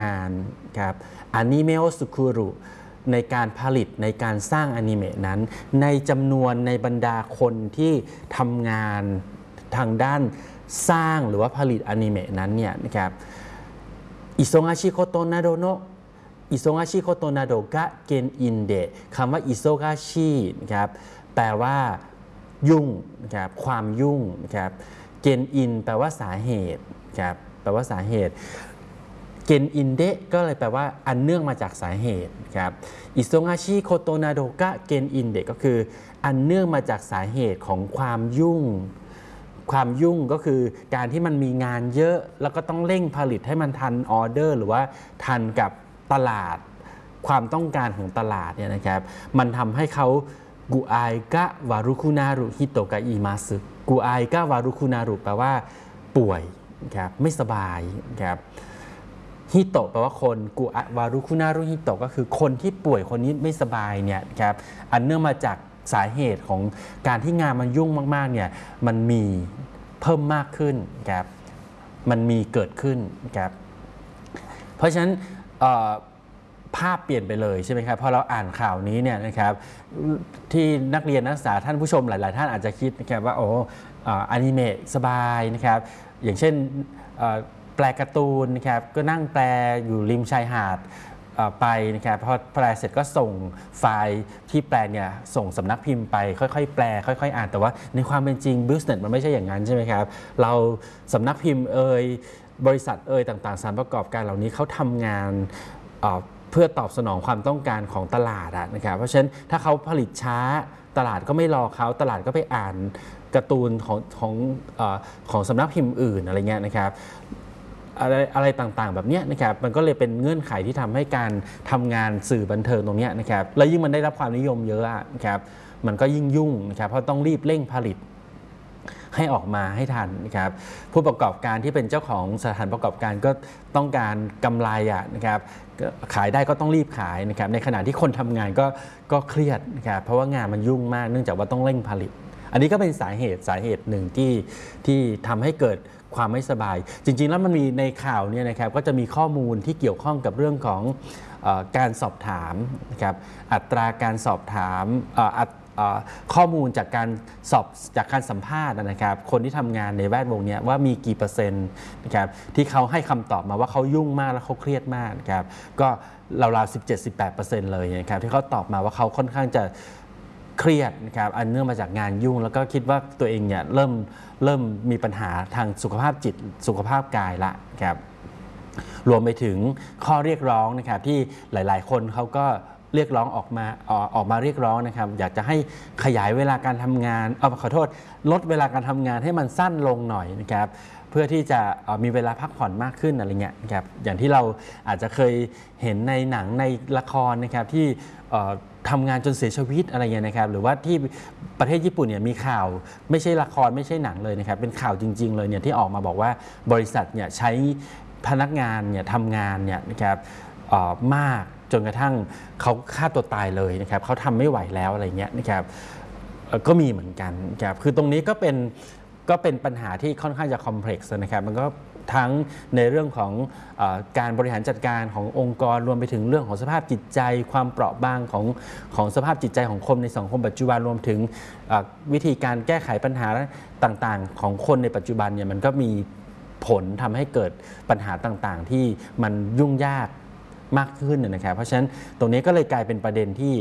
านครับอนิเมะสุคุรุในการผลิตในการสร้างอนิเมะนั้นในจำนวนในบรรดาคนที่ทำงานทางด้านสร้างหรือว่าผลิตอนิเมะนั้นเนี่ยนะครับอิโซงาชิโคโตนาโดโนะอิโซงาชิโคโตนาโดกะเกนอินเดะคำว่าอิโซกาชินะครับแปลว่ายุ่งนะครับความยุ่งนะครับเกนอินแปลว่าสาเหตุครับแปลว่าสาเหตุเกนอินเดะก็เลยแปลว่าอันเนื่องมาจากสาเหตุครับอิโซงาชิโคโตนาโดกะเกนอินเดะก็คืออันเนื่องมาจากสาเหตุของความยุ่งก็คือการที่มันมีงานเยอะแล้วก็ต้องเร่งผลิตให้มันทันออเดอร์หรือว่าทันกับตลาดความต้องการของตลาดเนี่ยนะครับมันทำให้เขากุไอกะวารุคุนารุฮิโตกะอิมาสึกุไอกะวารุคุนารุแปลว่าป่วยครับไม่สบายครับฮิโตะแปลว่าคนกุไอวารุคุนารุฮิโตะก็คือคนที่ป่วยคนนี้ไม่สบายเนี่ยครับอันเนื่องมาจากสาเหตุของการที่งานมันยุ่งมากๆเนี่ยมันมีเพิ่มมากขึ้นครับมันมีเกิดขึ้นครับเพราะฉะนั้นภาพเปลี่ยนไปเลยใช่ไหมครับพอเราอ่านข่าวนี้เนี่ยนะครับที่นักเรียนนักศึกษาท่านผู้ชมหลายๆท่านอาจจะคิดนะครับว่าโอ้อนิเมะสบายนะครับอย่างเช่นแปลการ์ตูนนะครับก็นั่งแปลอยู่ริมชายหาดไปนะครับพอแปลเสร็จก็ส่งไฟล์ที่แปลเนี่ยส่งสำนักพิมพ์ไปค่อยๆแปลค่อยๆอ่านแต่ว่าในความเป็นจริง business มันไม่ใช่อย่างนั้นใช่ไหมครับเราสำนักพิมพ์บริษัทต่างๆสถานประกอบการเหล่านี้เขาทำงานเพื่อตอบสนองความต้องการของตลาดนะครับเพราะฉะนั้นถ้าเขาผลิตช้าตลาดก็ไม่รอเขาตลาดก็ไปอ่านการ์ตูนของสำนักพิมพ์อื่นอะไรเงี้ยนะครับอะไรต่างๆแบบนี้นะครับมันก็เลยเป็นเงื่อนไขที่ทำให้การทำงานสื่อบันเทิงตรงนี้นะครับแล้วยิ่งมันได้รับความนิยมเยอะนะครับมันก็ยิ่งยุ่งนะครับเพราะต้องรีบเร่งผลิตให้ออกมาให้ทันนะครับผู้ประกอบการที่เป็นเจ้าของสถานประกอบการก็ต้องการกำไรนะครับขายได้ก็ต้องรีบขายนะครับในขณะที่คนทำงานก็เครียดนะครับเพราะว่างานมันยุ่งมากเนื่องจากว่าต้องเร่งผลิตอันนี้ก็เป็นสาเหตุหนึ่งที่ทำให้เกิดความไม่สบายจริงๆแล้วมันมีในข่าวเนี่ยนะครับก็จะมีข้อมูลที่เกี่ยวข้องกับเรื่องของการสอบถามนะครับอัตราการสอบถามข้อมูลจากการสัมภาษณ์นะครับคนที่ทำงานในแวดวงนี้ว่ามีกี่เปอร์เซ็นต์นะครับที่เขาให้คำตอบมาว่าเขายุ่งมากและเขาเครียดมากนะครับก็ราวๆ 17-18% เลยนะครับที่เขาตอบมาว่าเขาค่อนข้างจะเครียดนะครับอันเนื่องมาจากงานยุ่งแล้วก็คิดว่าตัวเองเนี่ยเริ่มมีปัญหาทางสุขภาพจิตสุขภาพกายละครับรวมไปถึงข้อเรียกร้องนะครับที่หลายๆคนเขาก็เรียกร้องออกมาเรียกร้องนะครับอยากจะให้ขยายเวลาการทำงานขอโทษลดเวลาการทำงานให้มันสั้นลงหน่อยนะครับเพื่อที่จะมีเวลาพักผ่อนมากขึ้นอะไรเงี้ยนะครับอย่างที่เราอาจจะเคยเห็นในหนังในละครนะครับที่ทำงานจนเสียชีวิตอะไรเงี้ยนะครับหรือว่าที่ประเทศญี่ปุ่นเนี่ยมีข่าวไม่ใช่ละครไม่ใช่หนังเลยนะครับเป็นข่าวจริงๆเลยเนี่ยที่ออกมาบอกว่าบริษัทเนี่ยใช้พนักงานเนี่ยทำงานเนี่ยนะครับมากจนกระทั่งเขาฆ่าตัวตายเลยนะครับเขาทำไม่ไหวแล้วอะไรเงี้ยนะครับก็มีเหมือนกันครับคือตรงนี้ก็เป็นปัญหาที่ค่อนข้างจะคอมเพล็กซ์นะครับมันก็ทั้งในเรื่องของการบริหารจัดการขององค์กรรวมไปถึงเรื่องของสภาพจิตใจความเปราะบางของสภาพจิตใจของคนในสังคมปัจจุบันรวมถึงวิธีการแก้ไขปัญหาต่างๆของคนในปัจจุบันเนี่ยมันก็มีผลทำให้เกิดปัญหาต่างๆที่มันยุ่งยากมากขึ้นนะครับเพราะฉะนั้นตรงนี้ก็เลยกลายเป็นประเด็นที่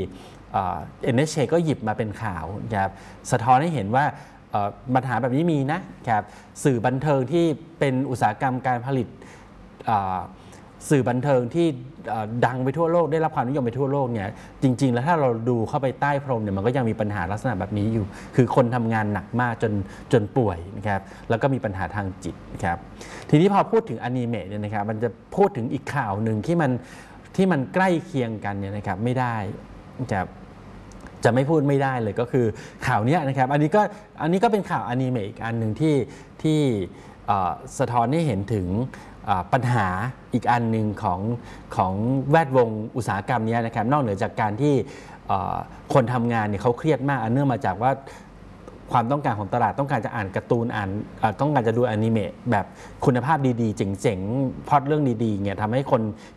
NHK ก็หยิบมาเป็นข่าวนะครับสะท้อนให้เห็นว่าปัญหาแบบนี้มีนะครับสื่อบันเทิงที่เป็นอุตสาหกรรมการผลิตสื่อบันเทิงที่ดังไปทั่วโลกได้รับความนิยมไปทั่วโลกเนี่ยจริงๆแล้วถ้าเราดูเข้าไปใต้พรมเนี่ยมันก็ยังมีปัญหาลักษณะแบบนี้อยู่คือคนทำงานหนักมากจนป่วยนะครับแล้วก็มีปัญหาทางจิตครับทีนี้พอพูดถึงอนิเมะเนี่ยนะครับมันจะพูดถึงอีกข่าวหนึ่งที่มันใกล้เคียงกันเนี่ยนะครับไม่ได้นะครับจะไม่พูดไม่ได้เลยก็คือข่าวนี้นะครับอันนี้ก็เป็นข่าวอนิเมะอีกอันหนึ่งที่สะท้อนให้เห็นถึงปัญหาอีกอันหนึ่งของแวดวงอุตสาหกรรมนี้นะครับนอกเหนือจากการที่คนทำงานเนี่ยเขาเครียดมากเนื่องมาจากว่าความต้องการของตลาดต้องการจะอ่านการ์ตูนต้องการจะดูอนิเมะแบบคุณภาพดีๆเจ๋งๆพล็อตเรื่องดีๆเนี่ยทำให้คน